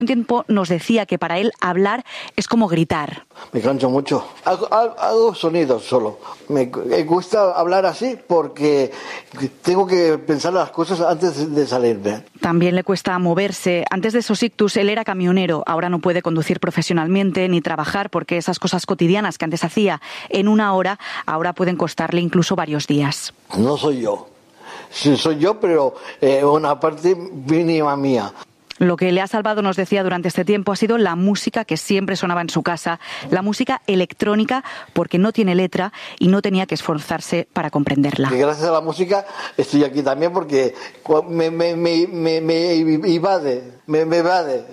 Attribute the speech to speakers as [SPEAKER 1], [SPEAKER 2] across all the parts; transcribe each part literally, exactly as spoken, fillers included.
[SPEAKER 1] Un tiempo nos decía que para él hablar es como gritar.
[SPEAKER 2] Me canso mucho. Hago, hago sonidos solo. Me, me gusta hablar así porque tengo que pensar las cosas antes de salirme.
[SPEAKER 1] También le cuesta moverse. Antes de esos ictus él era camionero. Ahora no puede conducir profesionalmente ni trabajar porque esas cosas cotidianas que antes hacía en una hora ahora pueden costarle incluso varios días.
[SPEAKER 2] No soy yo. Sí, soy yo, pero eh, una parte mínima mía.
[SPEAKER 1] Lo que le ha salvado, nos decía durante este tiempo, ha sido la música que siempre sonaba en su casa, la música electrónica, porque no tiene letra y no tenía que esforzarse para comprenderla.
[SPEAKER 2] Y gracias a la música estoy aquí también porque me, me, me, me, me invade, me, me invade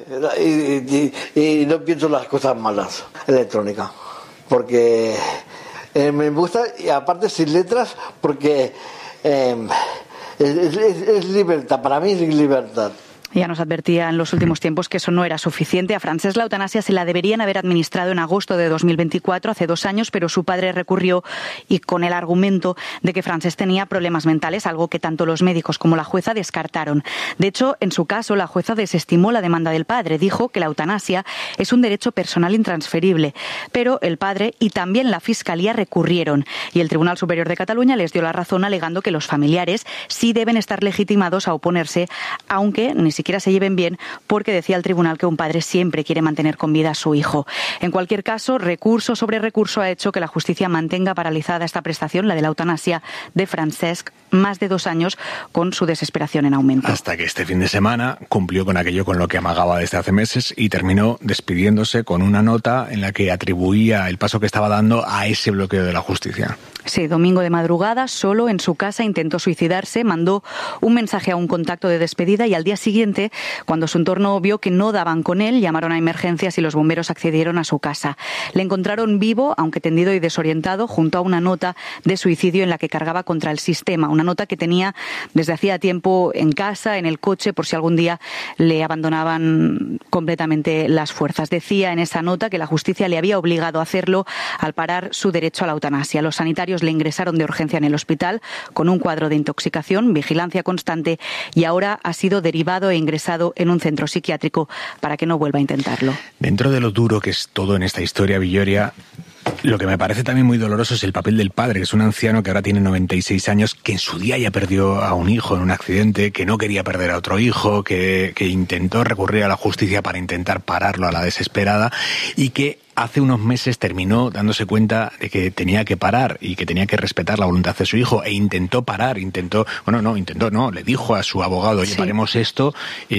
[SPEAKER 2] y, y, y no pienso las cosas malas, electrónica, porque eh, me gusta, y aparte sin letras, porque eh, es, es, es libertad, para mí es libertad.
[SPEAKER 1] Ya nos advertía en los últimos tiempos que eso no era suficiente. A Francesc la eutanasia se la deberían haber administrado en agosto de dos mil veinticuatro, hace dos años, pero su padre recurrió y con el argumento de que Francesc tenía problemas mentales, algo que tanto los médicos como la jueza descartaron. De hecho, en su caso, la jueza desestimó la demanda del padre. Dijo que la eutanasia es un derecho personal intransferible. Pero el padre y también la Fiscalía recurrieron y el Tribunal Superior de Cataluña les dio la razón alegando que los familiares sí deben estar legitimados a oponerse, aunque ni siquiera se lleven bien, porque decía el tribunal que un padre siempre quiere mantener con vida a su hijo. En cualquier caso, recurso sobre recurso ha hecho que la justicia mantenga paralizada esta prestación, la de la eutanasia de Francesc, más de dos años con su desesperación en aumento.
[SPEAKER 3] Hasta que este fin de semana cumplió con aquello con lo que amagaba desde hace meses y terminó despidiéndose con una nota en la que atribuía el paso que estaba dando a ese bloqueo de la justicia.
[SPEAKER 1] Sí, domingo de madrugada, solo en su casa intentó suicidarse, mandó un mensaje a un contacto de despedida y al día siguiente, cuando su entorno vio que no daban con él, llamaron a emergencias y los bomberos accedieron a su casa. Le encontraron vivo, aunque tendido y desorientado, junto a una nota de suicidio en la que cargaba contra el sistema, una nota que tenía desde hacía tiempo en casa, en el coche, por si algún día le abandonaban completamente las fuerzas. Decía en esa nota que la justicia le había obligado a hacerlo al parar su derecho a la eutanasia. Los sanitarios le ingresaron de urgencia en el hospital con un cuadro de intoxicación, vigilancia constante y ahora ha sido derivado e ingresado en un centro psiquiátrico para que no vuelva a intentarlo.
[SPEAKER 3] Dentro de lo duro que es todo en esta historia, Villoria, lo que me parece también muy doloroso es el papel del padre, que es un anciano que ahora tiene noventa y seis años, que en su día ya perdió a un hijo en un accidente, que no quería perder a otro hijo, que, que intentó recurrir a la justicia para intentar pararlo a la desesperada y que hace unos meses terminó dándose cuenta de que tenía que parar y que tenía que respetar la voluntad de su hijo e intentó parar, intentó, bueno, no, intentó, no, le dijo a su abogado, oye, sí, paremos esto,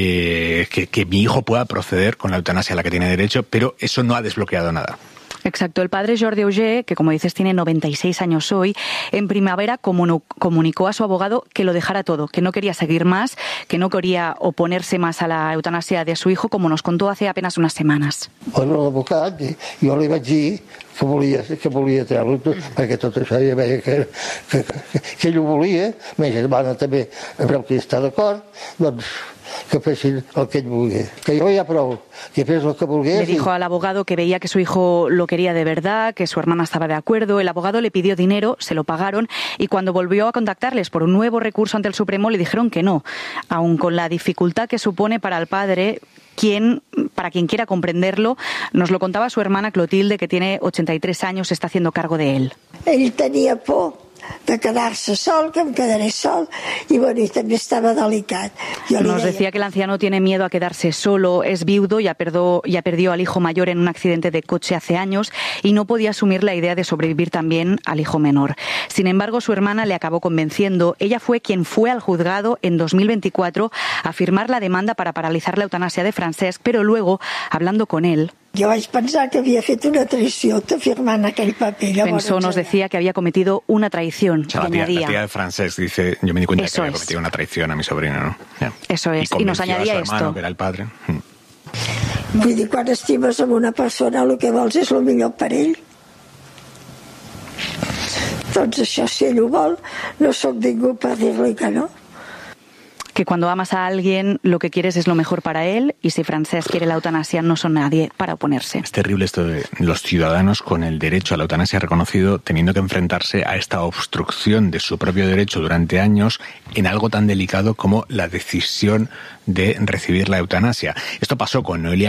[SPEAKER 3] eh, que, que mi hijo pueda proceder con la eutanasia a la que tiene derecho, pero eso no ha desbloqueado nada.
[SPEAKER 1] Exacto. El padre Jordi Auger, que como dices tiene noventa y seis años hoy, en primavera comunicó a su abogado que lo dejara todo, que no quería seguir más, que no quería oponerse más a la eutanasia de su hijo, como nos contó hace apenas unas semanas.
[SPEAKER 4] Bueno, l'advocat, jo li vaig dir que volia, que volia treure-ho, perquè tot això ja veia que, que, que, que ell ho volia, més germana també veu que està d'acord, doncs que fessin el que ell vulgui. Que jo ja prou, que fes el que volgués.
[SPEAKER 1] Le dijo al abogado que veía que su hijo lo quería de verdad, que su hermana estaba de acuerdo. El abogado le pidió dinero, se lo pagaron y cuando volvió a contactarles por un nuevo recurso ante el Supremo le dijeron que no, aun con la dificultad que supone para el padre. Quien, para quien quiera comprenderlo, nos lo contaba su hermana Clotilde, que tiene ochenta y tres años, se está haciendo cargo de él.
[SPEAKER 5] Ell tenia por de quedar-se sol, que em quedaré sol, i bueno, i també estava delicat. Jo
[SPEAKER 1] Nos decía que el anciano tiene miedo a quedarse solo, es viudo, ya perdió, ya perdió al hijo mayor en un accidente de coche hace años y no podía asumir la idea de sobrevivir también al hijo menor. Sin embargo, su hermana le acabó convenciendo. Ella fue quien fue al juzgado en dos mil veinticuatro a firmar la demanda para paralizar la eutanasia de Francesc, pero luego, hablando con él,
[SPEAKER 5] jo vaig pensar que havia fet una traïció firmant aquell paper.
[SPEAKER 1] Pensó, nos decía que había cometido una traición.
[SPEAKER 3] O sea, la, tía, la tía de Francesc dice, yo me di cuenta Eso de que había es. cometido una traición a mi sobrino, ¿no? Yeah.
[SPEAKER 1] Eso es, y, y nos añadía
[SPEAKER 3] a su hermano,
[SPEAKER 1] esto.
[SPEAKER 3] Que era el padre.
[SPEAKER 5] Vull dir, quan estimes amb una persona el que vols és el millor per ell. Doncs això, si ell ho vol, no sóc ningú per dir-li que no.
[SPEAKER 1] que cuando amas a alguien lo que quieres es lo mejor para él, y si Francesc quiere la eutanasia no son nadie para oponerse.
[SPEAKER 3] Es terrible esto de los ciudadanos con el derecho a la eutanasia reconocido teniendo que enfrentarse a esta obstrucción de su propio derecho durante años en algo tan delicado como la decisión de recibir la eutanasia. Esto pasó con Noelia